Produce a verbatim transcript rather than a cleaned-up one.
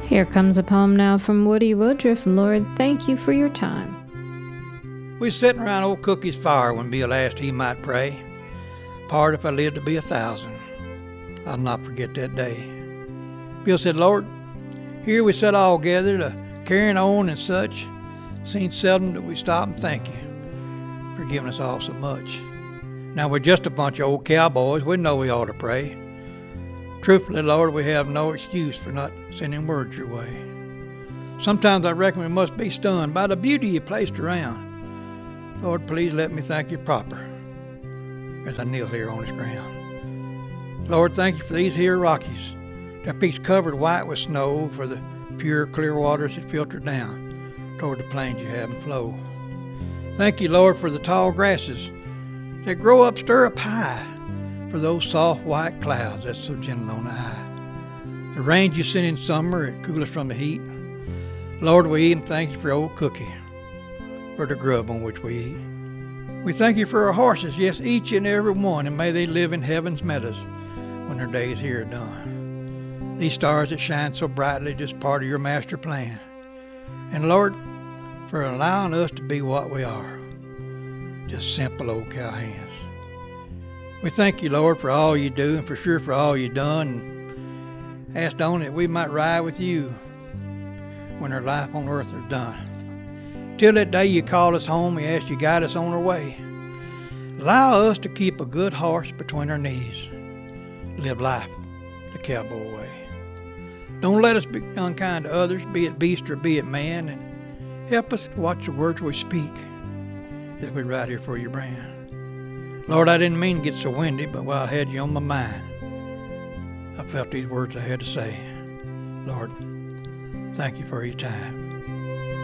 Here comes a poem now from Woody Woodruff. Lord, thank you for your time. We was sitting around old Cookie's fire when Bill asked he might pray. Part if I lived to be a thousand, I'll not forget that day. Bill said, Lord, here we sit all together to carrying on and such. Seen seldom that we stop and thank you for giving us all so much. Now we're just a bunch of old cowboys. We know we ought to pray. Truthfully, Lord, we have no excuse for not sending words your way. Sometimes I reckon we must be stunned by the beauty you placed around. Lord, please let me thank you proper as I kneel here on this ground. Lord, thank you for these here Rockies, that peaks covered white with snow, for the pure, clear waters that filter down toward the plains you have and flow. Thank you, Lord, for the tall grasses that grow up, stir up high, for those soft white clouds that's so gentle on the eye. The rain you send in summer, it cool us from the heat. Lord, we even thank you for old Cookie, for the grub on which we eat. We thank you for our horses, yes, each and every one, and may they live in heaven's meadows when their days here are done. These stars that shine so brightly, just part of your master plan. And Lord, for allowing us to be what we are, just simple old cow hands. We thank you, Lord, for all you do, and for sure for all you done. And ask only that we might ride with you when our life on earth is done. Till that day you call us home, we ask you guide us on our way. Allow us to keep a good horse between our knees. Live life the cowboy way. Don't let us be unkind to others, be it beast or be it man, and help us watch the words we speak as we ride here for your brand. Lord, I didn't mean to get so windy, but while I had you on my mind, I felt these words I had to say. Lord, thank you for your time.